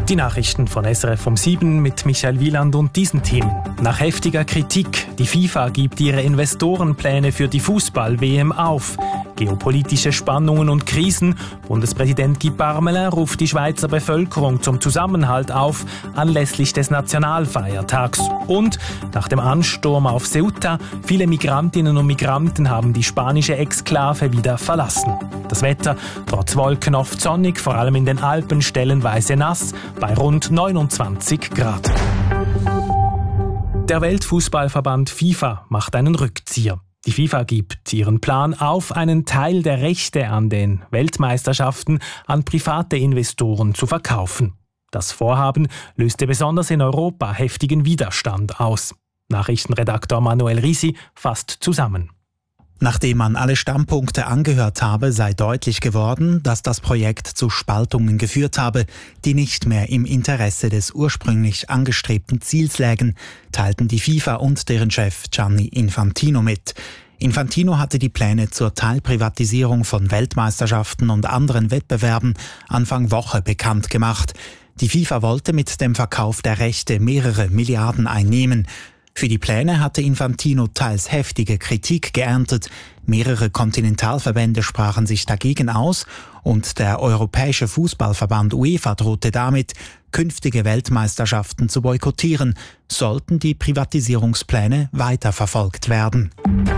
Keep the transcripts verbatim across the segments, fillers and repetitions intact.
Die Nachrichten von S R F um sieben mit Michael Wieland und diesen Themen. Nach heftiger Kritik, die FIFA gibt ihre Investorenpläne für die Fußball-W M auf. Geopolitische Spannungen und Krisen. Bundespräsident Guy Parmelin ruft die Schweizer Bevölkerung zum Zusammenhalt auf, anlässlich des Nationalfeiertags. Und nach dem Ansturm auf Ceuta, viele Migrantinnen und Migranten haben die spanische Exklave wieder verlassen. Das Wetter, trotz Wolken oft sonnig, vor allem in den Alpen stellenweise nass, bei rund neunundzwanzig Grad. Der Weltfußballverband FIFA macht einen Rückzieher. Die FIFA gibt ihren Plan auf, einen Teil der Rechte an den Weltmeisterschaften an private Investoren zu verkaufen. Das Vorhaben löste besonders in Europa heftigen Widerstand aus. Nachrichtenredaktor Manuel Risi fasst zusammen. Nachdem man alle Standpunkte angehört habe, sei deutlich geworden, dass das Projekt zu Spaltungen geführt habe, die nicht mehr im Interesse des ursprünglich angestrebten Ziels lägen, teilten die FIFA und deren Chef Gianni Infantino mit. Infantino hatte die Pläne zur Teilprivatisierung von Weltmeisterschaften und anderen Wettbewerben Anfang Woche bekannt gemacht. Die FIFA wollte mit dem Verkauf der Rechte mehrere Milliarden einnehmen. Für die Pläne hatte Infantino teils heftige Kritik geerntet. Mehrere Kontinentalverbände sprachen sich dagegen aus und der Europäische Fußballverband UEFA drohte damit, künftige Weltmeisterschaften zu boykottieren, sollten die Privatisierungspläne weiterverfolgt werden.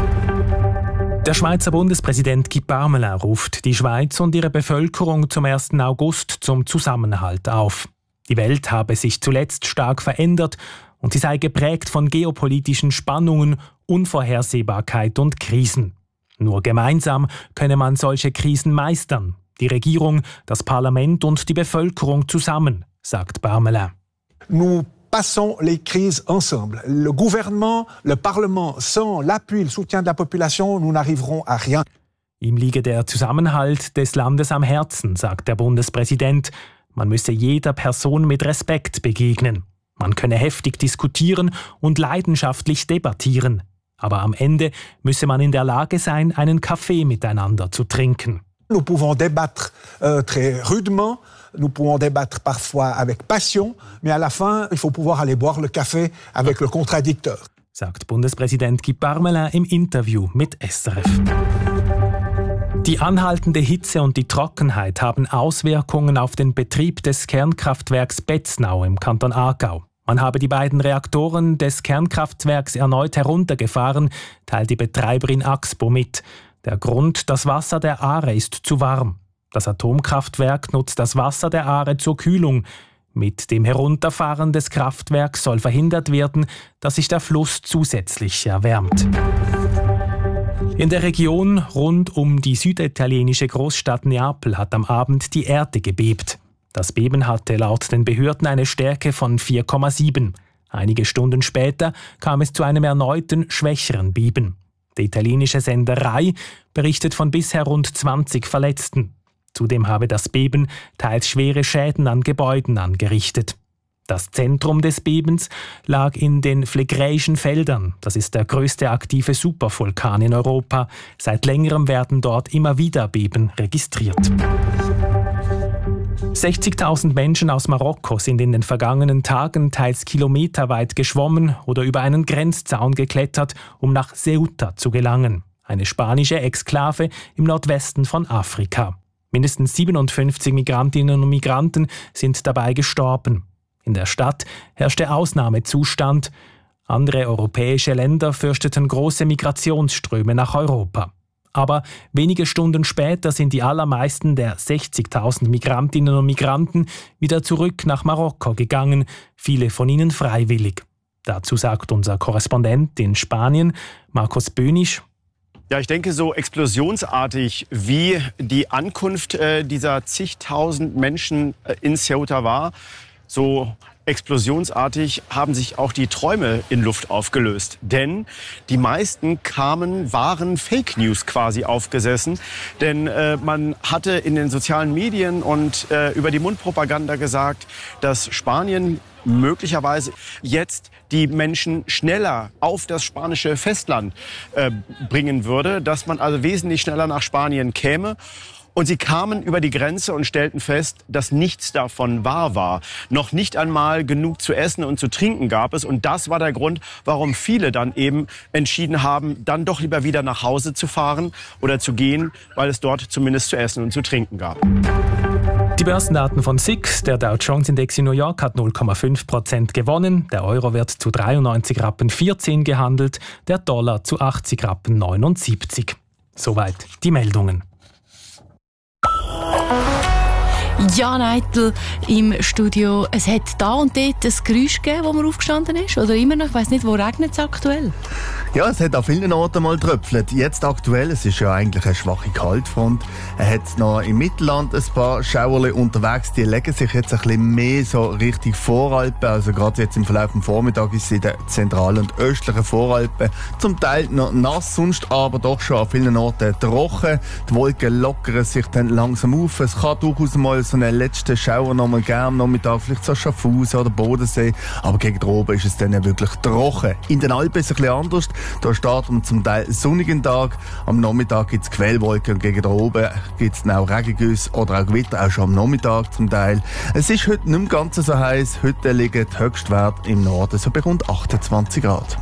Der Schweizer Bundespräsident Guy Parmelin ruft die Schweiz und ihre Bevölkerung zum ersten August zum Zusammenhalt auf. Die Welt habe sich zuletzt stark verändert und sie sei geprägt von geopolitischen Spannungen, Unvorhersehbarkeit und Krisen. Nur gemeinsam könne man solche Krisen meistern. Die Regierung, das Parlament und die Bevölkerung zusammen, sagt Parmelin. Nous passons les crises ensemble. Le gouvernement, le Parlement, sans l'appui, le soutien de la population, nous n'arriverons à rien. Ihm liege der Zusammenhalt des Landes am Herzen, sagt der Bundespräsident. Man müsse jeder Person mit Respekt begegnen. Man könne heftig diskutieren und leidenschaftlich debattieren. Aber am Ende müsse man in der Lage sein, einen Kaffee miteinander zu trinken. Nous pouvons débattre euh, très rudement, nous pouvons débattre parfois avec passion, mais à la fin, il faut pouvoir aller boire le café avec le contradicteur. Sagt Bundespräsident Guy Parmelin im Interview mit S R F. Die anhaltende Hitze und die Trockenheit haben Auswirkungen auf den Betrieb des Kernkraftwerks Betznau im Kanton Aargau. Man habe die beiden Reaktoren des Kernkraftwerks erneut heruntergefahren, teilt die Betreiberin Axpo mit. Der Grund, das Wasser der Aare ist zu warm. Das Atomkraftwerk nutzt das Wasser der Aare zur Kühlung. Mit dem Herunterfahren des Kraftwerks soll verhindert werden, dass sich der Fluss zusätzlich erwärmt. In der Region rund um die süditalienische Großstadt Neapel hat am Abend die Erde gebebt. Das Beben hatte laut den Behörden eine Stärke von vier Komma sieben. Einige Stunden später kam es zu einem erneuten, schwächeren Beben. Der italienische Sender Rai berichtet von bisher rund zwanzig Verletzten. Zudem habe das Beben teils schwere Schäden an Gebäuden angerichtet. Das Zentrum des Bebens lag in den Phlegräischen Feldern. Das ist der größte aktive Supervulkan in Europa. Seit längerem werden dort immer wieder Beben registriert. sechzigtausend Menschen aus Marokko sind in den vergangenen Tagen teils kilometerweit geschwommen oder über einen Grenzzaun geklettert, um nach Ceuta zu gelangen, eine spanische Exklave im Nordwesten von Afrika. Mindestens siebenundfünfzig Migrantinnen und Migranten sind dabei gestorben. In der Stadt herrschte Ausnahmezustand. Andere europäische Länder fürchteten große Migrationsströme nach Europa. Aber wenige Stunden später sind die allermeisten der sechzigtausend Migrantinnen und Migranten wieder zurück nach Marokko gegangen, viele von ihnen freiwillig. Dazu sagt unser Korrespondent in Spanien, Markus Bönisch: Ja, ich denke, so explosionsartig wie die Ankunft äh, dieser zigtausend Menschen äh, in Ceuta war, so explosionsartig haben sich auch die Träume in Luft aufgelöst. Denn die meisten kamen, waren Fake News quasi aufgesessen. Denn äh, man hatte in den sozialen Medien und äh, über die Mundpropaganda gesagt, dass Spanien möglicherweise jetzt die Menschen schneller auf das spanische Festland äh, bringen würde, dass man also wesentlich schneller nach Spanien käme. Und sie kamen über die Grenze und stellten fest, dass nichts davon wahr war. Noch nicht einmal genug zu essen und zu trinken gab es. Und das war der Grund, warum viele dann eben entschieden haben, dann doch lieber wieder nach Hause zu fahren oder zu gehen, weil es dort zumindest zu essen und zu trinken gab. Die Börsendaten von S I X, der Dow Jones Index in New York hat null Komma fünf Prozent gewonnen, der Euro wird zu dreiundneunzig Rappen vierzehn gehandelt, der Dollar zu achtzig Rappen neunundsiebzig. Soweit die Meldungen. Jan Eitel im Studio. Es hat da und dort ein Geräusch gegeben, wo man aufgestanden ist? Oder immer noch? Ich weiss nicht, wo regnet es aktuell? Ja, es hat an vielen Orten mal getröpfelt. Jetzt aktuell, es ist ja eigentlich eine schwache Kaltfront. Er hat noch im Mittelland ein paar Schauerle unterwegs. Die legen sich jetzt ein bisschen mehr so Richtung Voralpen. Also gerade jetzt im Verlauf des Vormittags ist es in den zentralen und östlichen Voralpen zum Teil noch nass, sonst aber doch schon an vielen Orten trocken. Die Wolken lockern sich dann langsam auf. Es kann durchaus mal so einen letzten Schauer noch mal geben am Nachmittag, vielleicht so Schaffhausen oder Bodensee. Aber gegen oben ist es dann wirklich trocken. In den Alpen ist es ein bisschen anders. Da steht am zum Teil sonnigen Tag. Am Nachmittag gibt es Quellwolken und gegen oben gibt es dann auch Regengüsse oder auch Gewitter, auch schon am Nachmittag zum Teil. Es ist heute nicht mehr ganz so heiß. Heute liegen die Höchstwerte im Norden so bei rund achtundzwanzig Grad.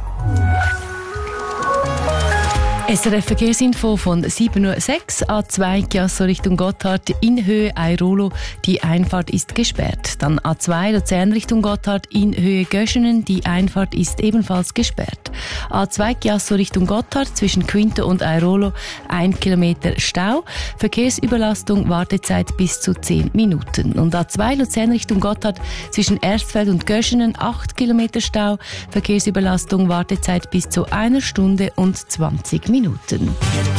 S R F-Verkehrsinfo von sieben Uhr sechs, A zwei Chiasso Richtung Gotthard in Höhe Airolo, die Einfahrt ist gesperrt. Dann A zwei Luzern Richtung Gotthard in Höhe Göschenen, die Einfahrt ist ebenfalls gesperrt. A zwei Chiasso Richtung Gotthard zwischen Quinto und Airolo, ein Kilometer Stau. Verkehrsüberlastung, Wartezeit bis zu zehn Minuten. Und A zwei Luzern Richtung Gotthard zwischen Erstfeld und Göschenen, acht Kilometer Stau. Verkehrsüberlastung, Wartezeit bis zu einer Stunde und zwanzig Minuten. Minuten.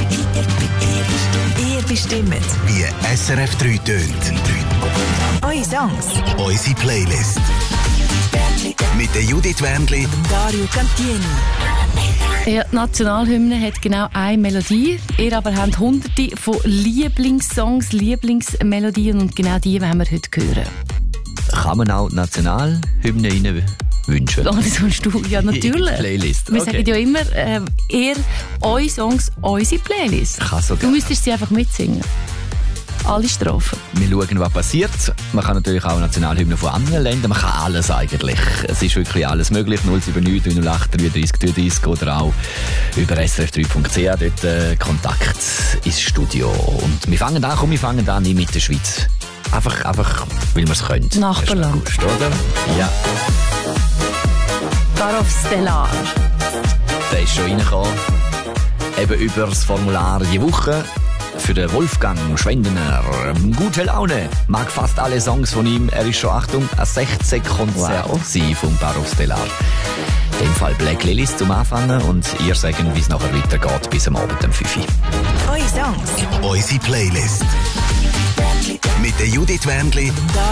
Ihr bestimmt, wie S R F drei tönt. eure Songs, Unsere Playlist. Mit der Judith Wendli und Dario Cantieni. Ja, die Nationalhymne hat genau eine Melodie. Ihr aber habt hunderte von Lieblingssongs, Lieblingsmelodien und genau die wollen wir heute hören. Kann man auch die Nationalhymne rein wünschen? Oh, das wünschst du? Ja, natürlich. Playlist. Wir Okay. sagen ja immer, äh, ihr, eure Songs, unsere Playlist. Kann sogar. Du müsstest sie einfach mitsingen. Alle Strophen. Wir schauen, was passiert. Man kann natürlich auch Nationalhymnen von anderen Ländern. Man kann alles eigentlich. Es ist wirklich alles möglich. null sieben neun drei null acht drei drei drei drei oder auch über s r f drei punkt c h. Dort äh, Kontakt ins Studio. Und wir fangen an, komm, wir fangen an mit der Schweiz. Einfach, einfach weil wir es können. Nachbarland. August, oder? Ja. Barov Stellar. Der ist schon reingekommen. Eben über das Formular «Je Woche». Für den Wolfgang Schwendener. Gute Laune. Mag fast alle Songs von ihm. Er ist schon, Achtung, ein sechzehn Konzert wow. vom Barov Stellar. In dem Fall Black Lilies zum Anfangen und ihr sagen, wie es nachher weitergeht bis am Abend um fünf Uhr. Eure Songs, Unsere Playlist. Mit der Judith Wendli